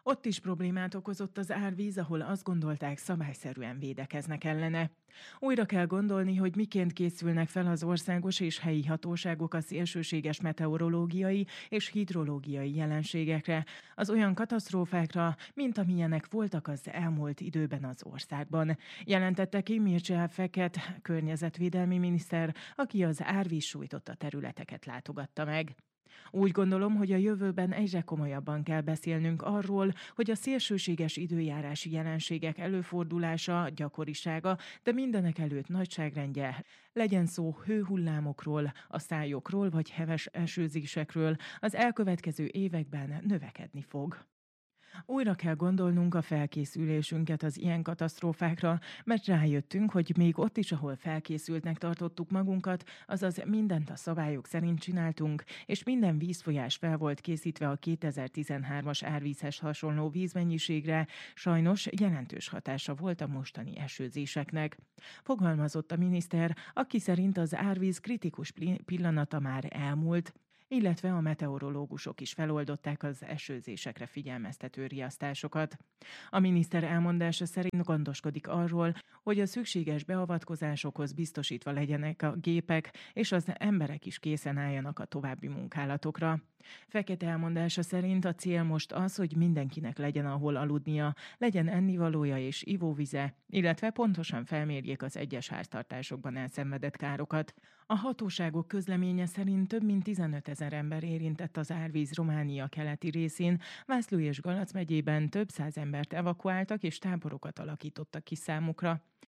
Ott is problémát okozott az árvíz, ahol azt gondolták, szabályszerűen védekeznek ellene. Újra kell gondolni, hogy miként készülnek fel az országos és helyi hatóságok a szélsőséges meteorológiai és hidrológiai jelenségekre, az olyan katasztrófákra, mint amilyenek voltak az elmúlt időben az országban, jelentette ki Mircea Feket, környezetvédelmi miniszter, aki az árvíz sújtotta területeket látogatta meg. Úgy gondolom, hogy a jövőben egyre komolyabban kell beszélnünk arról, hogy a szélsőséges időjárási jelenségek előfordulása, gyakorisága, de mindenek előtt nagyságrendje, legyen szó hőhullámokról, a szájokról vagy heves esőzésekről, az elkövetkező években növekedni fog. Újra kell gondolnunk a felkészülésünket az ilyen katasztrófákra, mert rájöttünk, hogy még ott is, ahol felkészültnek tartottuk magunkat, azaz mindent a szabályok szerint csináltunk, és minden vízfolyás fel volt készítve a 2013-as árvízhez hasonló vízmennyiségre, sajnos jelentős hatása volt a mostani esőzéseknek. Fogalmazott a miniszter, aki szerint az árvíz kritikus pillanata már elmúlt, illetve a meteorológusok is feloldották az esőzésekre figyelmeztető riasztásokat. A miniszter elmondása szerint gondoskodik arról, hogy a szükséges beavatkozásokhoz biztosítva legyenek a gépek, és az emberek is készen álljanak a további munkálatokra. Fekete elmondása szerint a cél most az, hogy mindenkinek legyen ahol aludnia, legyen ennivalója és ivóvize, illetve pontosan felmérjék az egyes háztartásokban elszenvedett károkat. A hatóságok közleménye szerint több mint 15 000 ember érintett az árvíz Románia keleti részén, Vászló és Galac megyében több száz embert evakuáltak és táborokat alakítottak ki számukra.